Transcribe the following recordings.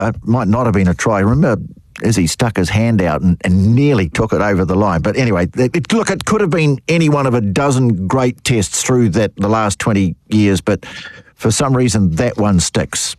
it might not have been a try. Remember, Izzy stuck his hand out and nearly took it over the line. But anyway, it could have been any one of a dozen great tests through the last 20 years, but for some reason that one sticks.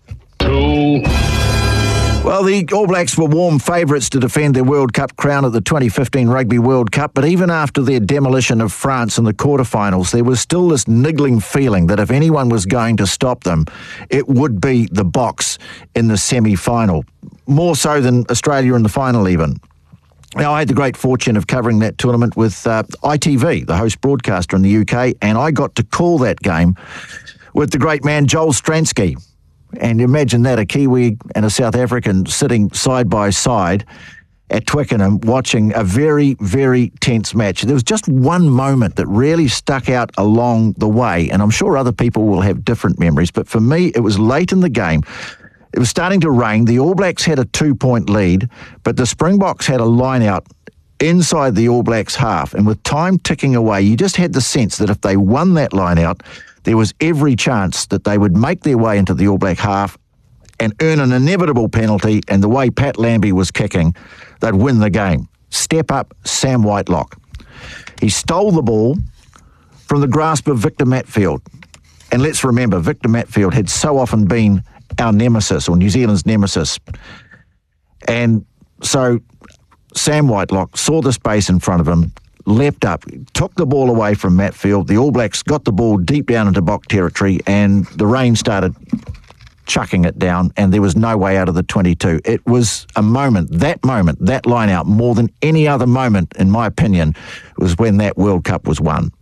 Well, the All Blacks were warm favourites to defend their World Cup crown at the 2015 Rugby World Cup, but even after their demolition of France in the quarterfinals, there was still this niggling feeling that if anyone was going to stop them, it would be the Boks in the semi-final, more so than Australia in the final even. Now, I had the great fortune of covering that tournament with ITV, the host broadcaster in the UK, and I got to call that game with the great man Joel Stransky. And imagine that, a Kiwi and a South African sitting side by side at Twickenham watching a very, very tense match. There was just one moment that really stuck out along the way, and I'm sure other people will have different memories, but for me, it was late in the game. It was starting to rain. The All Blacks had a 2-point lead, but the Springboks had a line out inside the All Blacks half, and with time ticking away, you just had the sense that if they won that line out, there was every chance that they would make their way into the All Black half and earn an inevitable penalty, and the way Pat Lambie was kicking, they'd win the game. Step up Sam Whitelock. He stole the ball from the grasp of Victor Matfield. And let's remember, Victor Matfield had so often been our nemesis, or New Zealand's nemesis. And so Sam Whitelock saw the space in front of him, leapt up, took the ball away from Matfield. The All Blacks got the ball deep down into Bok territory, and the rain started chucking it down, and there was no way out of the 22. It was a moment, that line out, more than any other moment, in my opinion, was when that World Cup was won.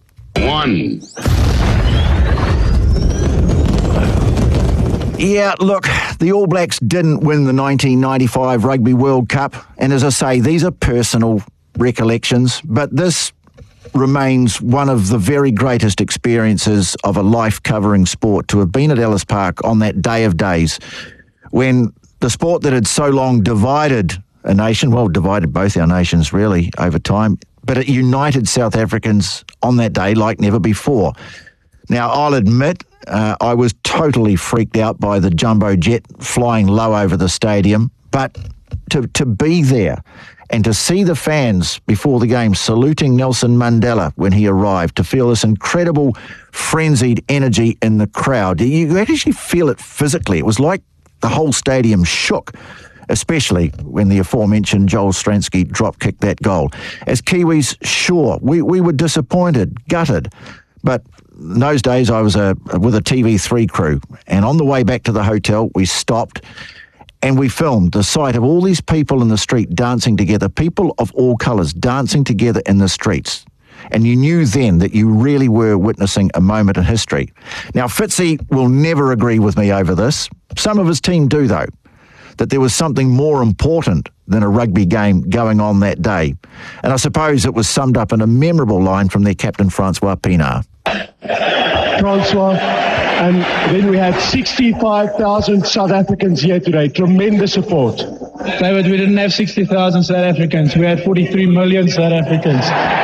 Yeah, look, the All Blacks didn't win the 1995 Rugby World Cup, and as I say, these are personal recollections, but this remains one of the very greatest experiences of a life covering sport, to have been at Ellis Park on that day of days when the sport that had so long divided a nation, well, divided both our nations really over time, but it united South Africans on that day like never before. Now, I'll admit, I was totally freaked out by the jumbo jet flying low over the stadium, but to be there and to see the fans before the game saluting Nelson Mandela when he arrived, to feel this incredible frenzied energy in the crowd, you actually feel it physically. It was like the whole stadium shook, especially when the aforementioned Joel Stransky drop-kicked that goal. As Kiwis, sure, we were disappointed, gutted, but in those days I was with a TV3 crew, and on the way back to the hotel we stopped and we filmed the sight of all these people in the street dancing together, people of all colours dancing together in the streets. And you knew then that you really were witnessing a moment in history. Now, Fitzy will never agree with me over this. Some of his team do, though, that there was something more important than a rugby game going on that day. And I suppose it was summed up in a memorable line from their captain, Francois Pienaar. Francois, and then we had 65,000 South Africans here today. Tremendous support. David, we didn't have 60,000 South Africans. We had 43 million South Africans.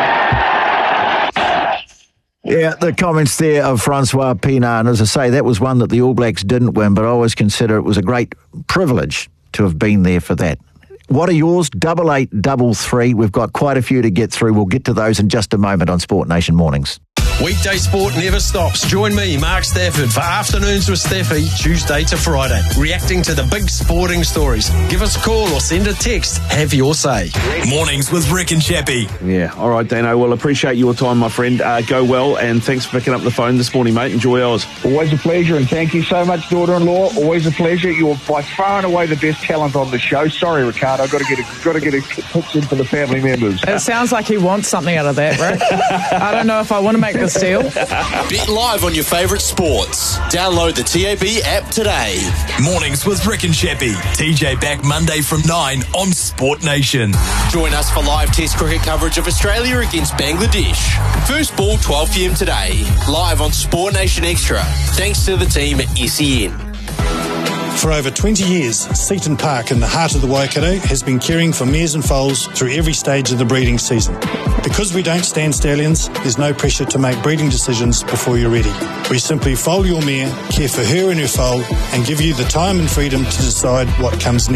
Yeah, the comments there of Francois Pienaar, and as I say, that was one that the All Blacks didn't win, but I always consider it was a great privilege to have been there for that. What are yours? 8833. We've got quite a few to get through. We'll get to those in just a moment on Sport Nation Mornings. Weekday sport never stops. Join me, Mark Stafford, for Afternoons with Staffy, Tuesday to Friday, reacting to the big sporting stories. Give us a call or send a text. Have your say. Mornings with Rick and Chappie. Yeah, all right, Dano. Well, appreciate your time, my friend. Go well, and thanks for picking up the phone this morning, mate. Enjoy Oz. Always a pleasure, and thank you so much, daughter-in-law. Always a pleasure. You're by far and away the best talent on the show. Sorry, Ricardo. I've got to get a pitch in for the family members. It sounds like he wants something out of that, Rick. I don't know if I want to make this deal. Bet live on your favourite sports. Download the TAB app today. Mornings with Rick and Chappie. TJ back Monday from 9 on Sport Nation. Join us for live Test cricket coverage of Australia against Bangladesh. First ball 12 p.m. today. Live on Sport Nation Extra. Thanks to the team at SEN. For over 20 years, Seaton Park in the heart of the Waikato has been caring for mares and foals through every stage of the breeding season. Because we don't stand stallions, there's no pressure to make breeding decisions before you're ready. We simply foal your mare, care for her and her foal, and give you the time and freedom to decide what comes next.